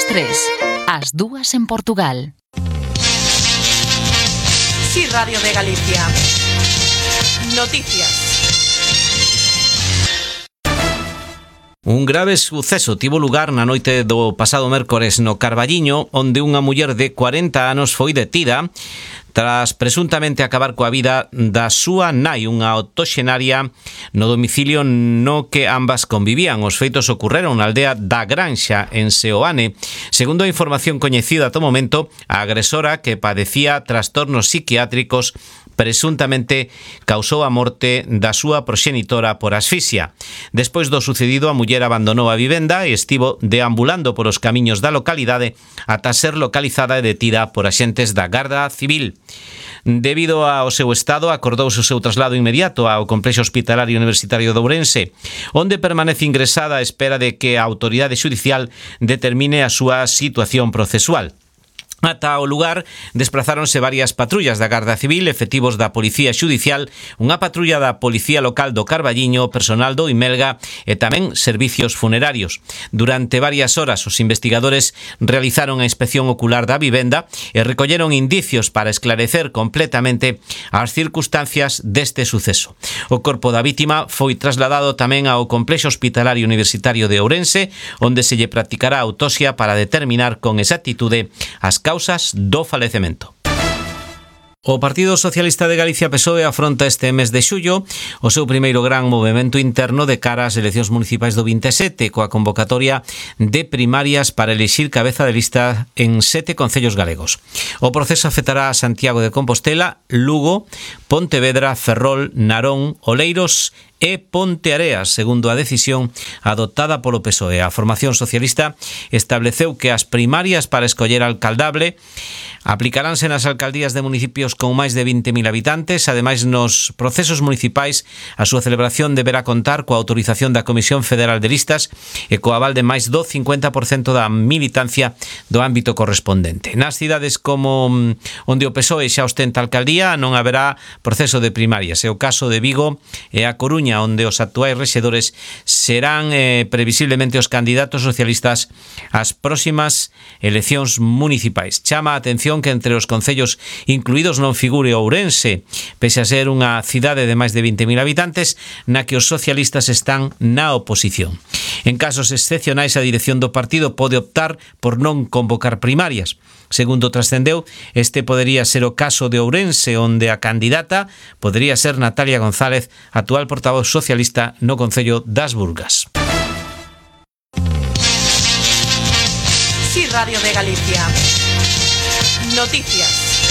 3, as 2 en Portugal. Sí, Radio de Galicia. Noticias. Un grave suceso tivo lugar na noite do pasado mércores no Carballiño, onde unha muller de 40 anos foi detida tras presuntamente acabar coa vida da súa nai, unha octoxenaria, no domicilio no que ambas convivían. Os feitos ocorreron na aldea da Granxa, en Seoane. Segundo a información coñecida ata o momento, a agresora, que padecía trastornos psiquiátricos, presuntamente causou a morte da súa proxenitora por asfixia. Despois do sucedido, a muller abandonou a vivenda e estivo deambulando por os camiños da localidade ata ser localizada e detida por axentes da Garda Civil. Debido ao seu estado, acordouse o seu traslado inmediato ao Complexo Hospitalario Universitario de Ourense, onde permanece ingresada á espera de que a autoridade xudicial determine a súa situación procesual. Ata o lugar desprazáronse varias patrullas da Garda Civil, efectivos da Policía Xudicial, unha patrulla da Policía Local do Carballiño, personal do Imelga e tamén servicios funerarios. Durante varias horas os investigadores realizaron a inspección ocular da vivenda e recolleron indicios para esclarecer completamente as circunstancias deste suceso. O corpo da vítima foi trasladado tamén ao Complexo Hospitalario Universitario de Ourense, onde se lle practicará autopsia para determinar con exactitude as causas do falecemento. O Partido Socialista de Galicia PSOE afronta este mes de xullo o seu primeiro gran movimento interno de cara ás eleccións municipais do 27, coa convocatoria de primarias para elixir cabeza de lista en 7 concellos galegos. O proceso afectará a Santiago de Compostela, Lugo, Pontevedra, Ferrol, Narón, Oleiros e Ponteareas, segundo a decisión adoptada polo PSOE. A formación socialista estableceu que as primarias para escoller alcaldable aplicaránse nas alcaldías de municipios con máis de 20.000 habitantes. Ademais, nos procesos municipais, a súa celebración deberá contar coa autorización da Comisión Federal de Listas e co aval de máis do 50% da militancia do ámbito correspondente. Nas cidades como onde o PSOE xa ostenta alcaldía non haberá proceso de primarias. É o caso de Vigo e a Coruña, onde os actuais rexedores serán previsiblemente os candidatos socialistas ás próximas eleccións municipais. Chama a atención que entre os concellos incluídos non figure Ourense, pese a ser unha cidade de máis de 20.000 habitantes na que os socialistas están na oposición. En casos excepcionais, a dirección do partido pode optar por non convocar primarias. Segundo trascendeu, este podería ser o caso de Ourense, onde a candidata podería ser Natalia González, actual portavoz socialista no Concello das Burgas. Sí, Radio de Galicia. Noticias.